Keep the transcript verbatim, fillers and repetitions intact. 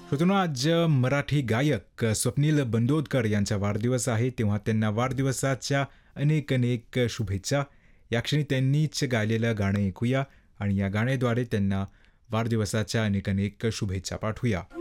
श्रोत्यांनो, आज मराठी गायक स्वप्नील बंदोदकर यांचा वाढदिवस आहे, तेव्हा त्यांना वाढदिवसाच्या अनेक अनेक शुभेच्छा. या क्षणी त्यांनीच गायलेलं गाणं ऐकूया आणि या गाण्याद्वारे त्यांना वाढदिवसाच्या अनेक अनेक शुभेच्छा पाठवूया.